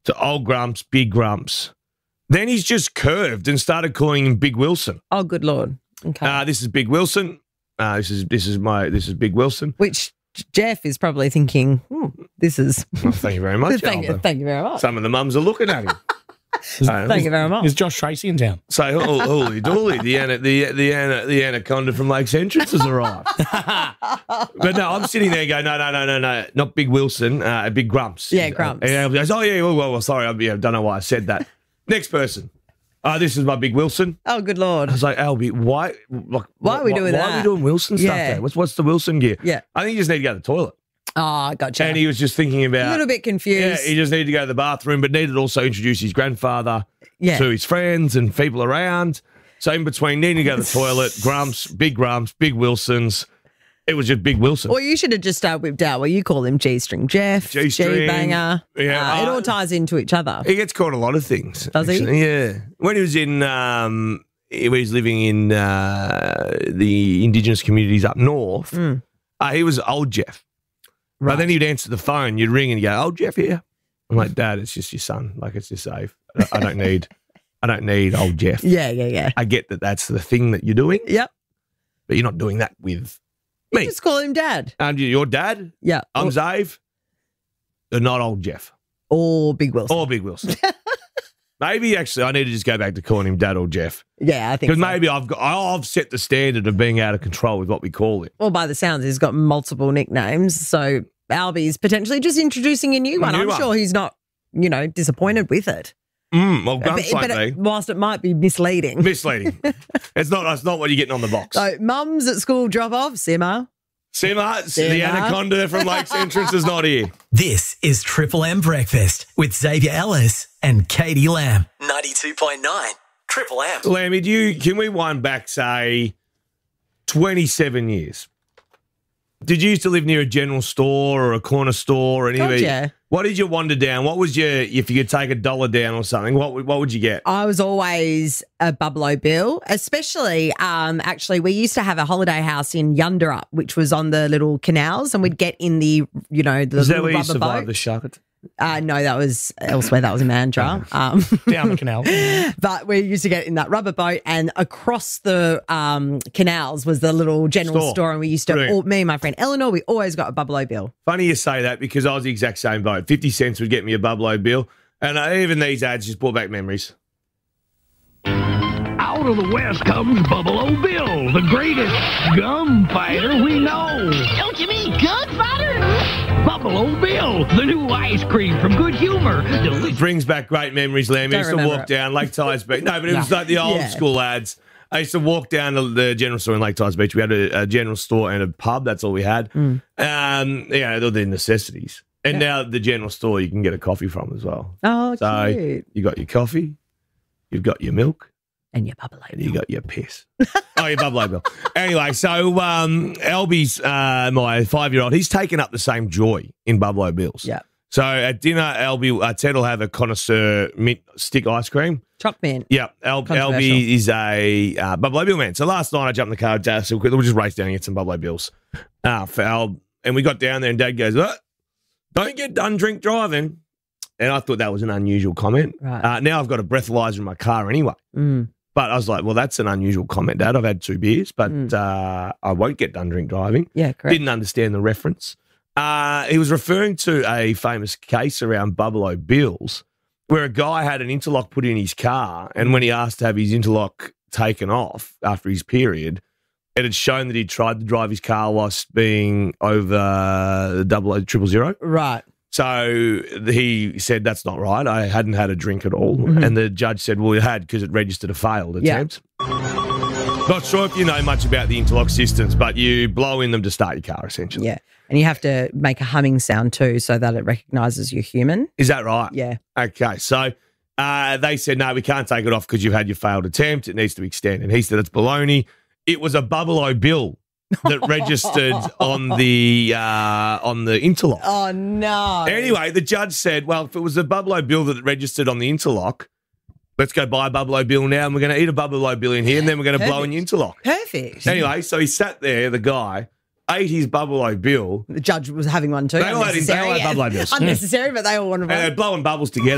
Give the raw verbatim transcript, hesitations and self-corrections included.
to old Grumps, Big Grumps. Then he's just curved and started calling him Big Wilson. Oh, good Lord. Okay. Uh, this is Big Wilson. Uh, this is this is my this is Big Wilson. Which Jeff is probably thinking, hmm, this is. Well, thank you very much. thank, you, thank you very much. Some of the mums are looking at him. uh, thank you very much. Is Josh Tracy in town? Say, holy, holy dooly, the, ana, the, the, ana, the anaconda from Lakes Entrance has arrived. But no, I'm sitting there going, no, no, no, no, no, not Big Wilson, uh, Big Grumps. Yeah, Grumps. And he goes, oh, yeah, well, well, well sorry, I yeah, don't know why I said that. Next person. Uh, this is my Big Wilson. Oh, good Lord. I was like, Albie, why, like, why are we doing why, that? Why are we doing Wilson stuff Yeah. there? What's, what's the Wilson gear? Yeah. I think you just need to go to the toilet. Oh, gotcha. And he was just thinking about... A little bit confused. Yeah, he just needed to go to the bathroom, but needed to also introduce his grandfather Yeah. to his friends and people around. So in between needing to go to the toilet, Grumps, Big Grumps, Big Wilsons, it was just Big Wilson. Well, you should have just uh, whipped out what you call him G-string Jeff, G-string, G-banger. yeah, Uh, it uh, all ties into each other. He gets called a lot of things. Does he? actually. Yeah. When he was in, um, when he was living in uh, the Indigenous communities up north, Mm. uh, he was old Jeff. Right. But then he'd answer the phone, you'd ring and you go, old Jeff here. I'm like, Dad, it's just your son. Like, it's just safe. I don't need, I don't need old Jeff. Yeah, yeah, yeah. I get that that's the thing that you're doing, Yep. but you're not doing that with You me. just call him Dad. And your dad, Yeah. I'm or, Zave, they're not old Jeff or Big Wilson. or Big Wilson. Maybe actually I need to just go back to calling him Dad or Jeff. Yeah, I think Because so. maybe I've got, I've set the standard of being out of control with what we call him. Well, by the sounds, he's got multiple nicknames. So Albie's potentially just introducing a new A one. new I'm one. sure he's not, you know, disappointed with it. Mm, well, But, Grumps but won't it- be. whilst it might be misleading. Misleading. it's not. That's not what you're getting on the box. So mums at school drop off, simmer. Simmer, the Simmer. anaconda from Lakes Entrance is not here. This is Triple M Breakfast with Xavier Ellis and Katie Lamb. ninety-two point nine Triple M. Lammy, do you, can we wind back, say, twenty-seven years? Did you used to live near a general store or a corner store or anything? Gotcha. What did you wander down? What was your, if you could take a dollar down or something, what would, what would you get? I was always a Bublo Bill, especially um, actually we used to have a holiday house in Yunderup, which was on the little canals, and we'd get in the, you know, the Is that little where you rubber survived boat. the shark attack? Uh, no, that was elsewhere. That was in Mandurah. Um, Down the canal. but we used to get in that rubber boat, and across the um, canals was the little general Store. store, and we used to, Brilliant. all, me and my friend Eleanor, we always got a Bublo Bill. Funny you say that because I was the exact same boat. fifty cents would get me a Bublo bill. And uh, even these ads just brought back memories. Out of the West comes Buffalo Bill, the greatest gunfighter we know. Don't you mean gunfighter? Buffalo Bill, the new ice cream from Good Humor. It brings back great memories, Lamb. I Don't used to remember walk it. down Lake Tyers Beach. No, but it was like the old Yeah. school ads. I used to walk down to the general store in Lake Tyers Beach. We had a, a general store and a pub. That's all we had. Mm. Um, yeah, they're the necessities. And now the general store you can get a coffee from as well. Oh, So cute. you got your coffee, you've got your milk, And your Bublo and Bill. you got your piss. oh, your Bublo bill. Anyway, so um, Albie's, uh, my five-year-old, he's taken up the same joy in Bublo bills. Yeah. So at dinner, Albie, uh, Ted will have a connoisseur mint stick ice cream. Choc man. Yeah, Al- Controversial. Albie is a uh, Bublo Bill man. So last night I jumped in the car with Dad, so we'll just race down and get some Bublo Bills uh, for Al. And we got down there and Dad goes, what? Don't get done drink driving. And I thought that was an unusual comment. Right. Uh, now I've got a breathalyzer in my car anyway. Mm. But I was like, well, that's an unusual comment, Dad. I've had two beers, but Mm. uh, I won't get done drink driving. Yeah, correct. Didn't understand the reference. Uh, he was referring to a famous case around Bublo Bills where a guy had an interlock put in his car, and when he asked to have his interlock taken off after his period, it had shown that he'd tried to drive his car whilst being over the double O triple zero. Right. So he said, that's not right. I hadn't had a drink at all. Mhm. And the judge said, well, you had because it registered a failed Yeah. attempt. Not sure if you know much about the interlock systems, but you blow in them to start your car, essentially. Yeah. And you have to make a humming sound too so that it recognises you're human. Is that right? Yeah. Okay. So uh, they said, no, we can't take it off because you've had your failed attempt. It needs to be extended. And he said, it's baloney. It was a Bublo bill that registered on the uh, on the interlock. Oh, no. Anyway, the judge said, well, if it was a Bublo bill that registered on the interlock, let's go buy a Bublo bill now, and we're going to eat a Bublo bill in here, and then we're going to blow in your interlock. Perfect. Anyway, so he sat there, the guy, ate his Bublo bill, The judge was having one too. They all had- they all Unnecessary. had Bublo bills. Unnecessary, but they all wanted and one. they're blowing bubbles together.